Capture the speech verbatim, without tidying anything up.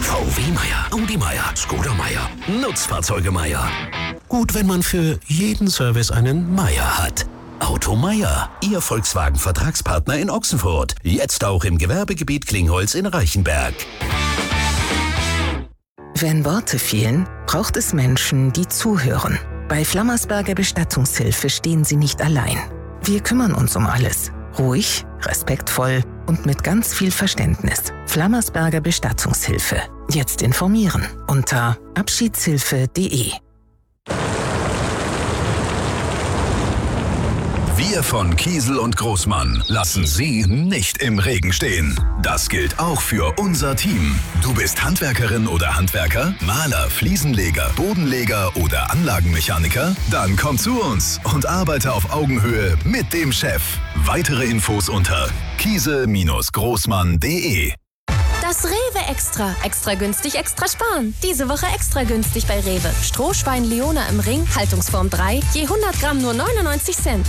V W Meier, Audi Meier, Skoda Meier, Nutzfahrzeuge Meier. Gut, wenn man für jeden Service einen Meier hat. Auto Meier, Ihr Volkswagen-Vertragspartner in Ochsenfurt. Jetzt auch im Gewerbegebiet Klingholz in Reichenberg. Wenn Worte fehlen, braucht es Menschen, die zuhören. Bei Flammersberger Bestattungshilfe stehen Sie nicht allein. Wir kümmern uns um alles. Ruhig, respektvoll und mit ganz viel Verständnis. Flammersberger Bestattungshilfe. Jetzt informieren unter abschiedshilfe punkt de. Wir von Kiesel und Großmann lassen Sie nicht im Regen stehen. Das gilt auch für unser Team. Du bist Handwerkerin oder Handwerker, Maler, Fliesenleger, Bodenleger oder Anlagenmechaniker? Dann komm zu uns und arbeite auf Augenhöhe mit dem Chef. Weitere Infos unter kiesel Großmann punkt de. Das Rewe Extra. Extra günstig, extra sparen. Diese Woche extra günstig bei Rewe. Strohschwein Leona im Ring, Haltungsform drei, je hundert Gramm nur neunundneunzig Cent.